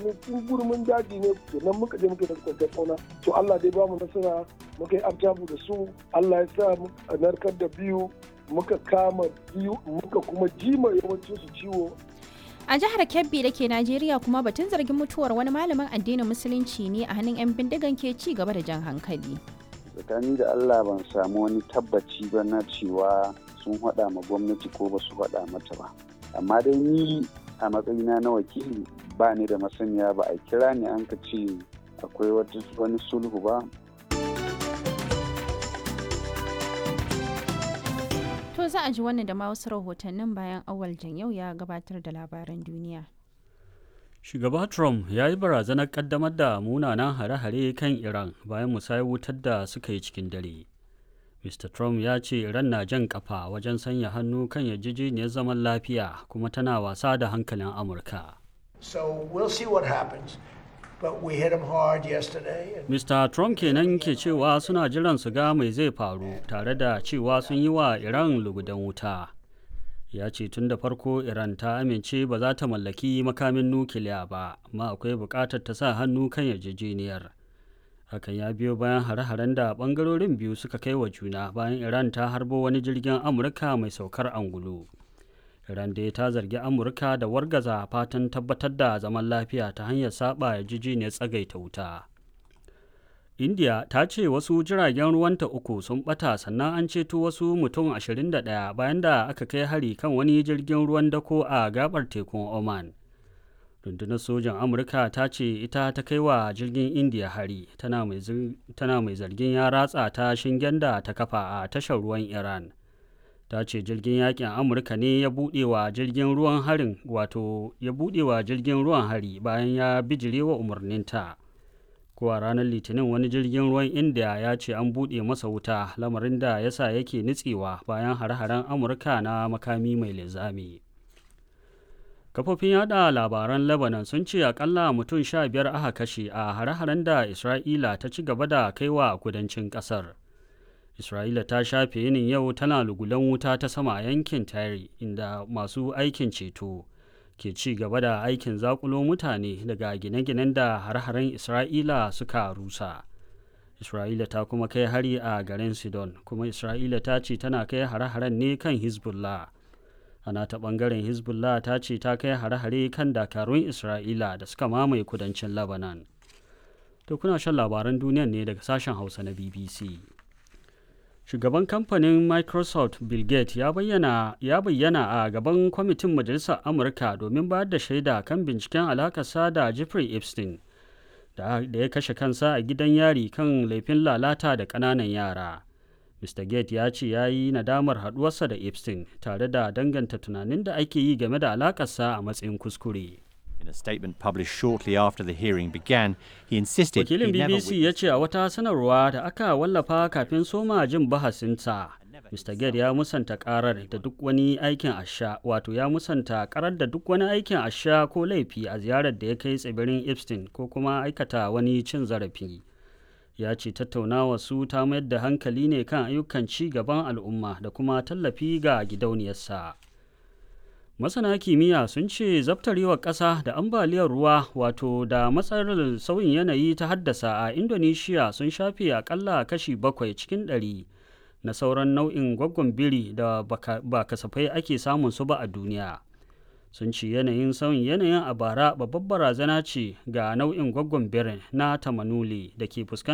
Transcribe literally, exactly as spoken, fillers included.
ne tun gurmin daji ne nan muka je muka da kwantar tsauna to Allah dai ba mu nasara muka yi abjabu da su Allah ya sa mu narkar da biyu muka kama biyu muka kuma jima yawancin su ciwo. A jihar Kebbi da ke Najeriya kuma batun zargin mutuwar wani malamin addinin musulunci ne a hannun 'yan bindigan ke ci gaba da jan hankali. Tsakani da Allah ban samu wani tabbaci ba na cewa sun haɗa ma gwamnati ko ba su haɗa mata ba. Amma dai ni a matsayina na wakili ba ni da masaniya ba a kira ni an ka ce akwai wani sulhu ba. To za a ji wannan da ma wasu rahotannin bayan Awal Janyau ya gabatar da labaran duniya. Shugaba Trump ya yi barazanar kaddamar da munanan hare-hare kan Iran bayan musayar wutar da suka yi cikin dare. Mister Trump ya ce Iran na jan kafa wajen sanya hannu kan yarjejeniyar zaman lafiya kuma tana wasa da hankalin Amurka. So we'll see what happens. But we hit him hard yesterday. Mister Trump kenan ke cewa suna jiran su ga mai zai faru tare da cewa sun yi wa Iran lugudan wuta. Ya ce tun da farko Iran ta amince ba za ta mallaki makamin nukiliya ba, amma akwai buƙatar ta sa hannu kan yarjejeniyar. Hakan ya biyo bayan hare-haren da ɓangarorin biyu suka kai wa juna bayan Iran ta harbo wani jirgin Amurka mai saukar angulu. Iran dai ta zargi Amurka da wargaza fatan tabbatar da zaman lafiya ta hanyar saba yarjejeniyar tsagaita wuta. India ta ce wasu jiragen ruwanta uku sun bata sannan an ceto wasu mutum ashirin da ɗaya bayan da aka kai hari kan wani jirgin ruwan dako a gabar tekun Oman. Rundunar sojan Amurka ta ce ita ta kai wa jirgin India hari, tana mai zargin ya ratsa ta shingen da ta kafa a tashar ruwan Iran. Ta ce jirgin yakin Amurka ne ya buɗe wa jirgin ruwan harin wato ya buɗe wa jirgin ruwan hari bayan ya bijire wa umarninta. Ko a ranar Litinin wani jirgin ruwan India ya ce an buɗe masa wuta, lamarin da ya sa yake nitsewa bayan hare-haren Amurka na makami mai linzami. Kafofin yada labaran Lebanon sun ce akalla mutum sha biyar aka kashe a hare-haren da Isra'ila ta ci gaba da kaiwa kudancin ƙasar. Isra'ila ta shafe yinin yau tana lugulan wuta ta sama a yankin Tyre inda masu aikin ceto ke ci gaba da aikin zakulo mutane daga gine-ginen da har-haren Isra'ila suka rusa. Isra'ila ta kuma kai hari a garin Sidon, kuma Isra'ila ta ce tana kai hare-haren ne kan Hezbollah. Ana ta ɓangaren Hezbollah ta ce ta kai hare-hare kan dakarun Isra'ila da suka mamaye kudancin Lebanon. To kuna shan labaran duniya ne daga sashen Hausa na B B C. Shugaban kamfanin Microsoft Bill Gates ya bayyana, ya bayyana a gaban kwamitin Majalisar Amurka domin bayar da shaida kan binciken alakarsa da Jeffrey Epstein da ya kashe kansa a gidan yari kan laifin lalata da ƙananan yara. Mister Gates ya ce ya yi nadamar haɗuwarsa da Epstein tare da danganta tunanin da ake yi game da alakarsa a matsayin kuskure. In a statement published shortly after the hearing began, he insisted Wakilin he never B B C ya ce a wata sanarwa da aka wallafa kafin soma jin bahasinsa, Mister Gates ya musanta karar da duk wani aikin asha, wato ya musanta karar da duk wani aikin asha ko laifi a ziyarar da ya kai tsibirin Epstein ko kuma aikata wani cin zarafi. Ya ce tattaunawa su ta mayar da hankali ne kan ayyukan ci gaban al'umma da kuma tallafi ga gidauniyarsa. Masana kimiyya sun ce zabtarewar ƙasa da ambaliyar ruwa wato da matsalar sauyin yanayi ta haddasa a Indonesia sun shafe akalla kashi bakwai cikin ɗari na sauran nau'in gwaggon biri da ba kasafai ake samun su ba a duniya. Sun ce yanayin sauyin yanayin a bara babbar barazana ce ga nau'in gwaggon birin na Tamanuli da ke fuskantar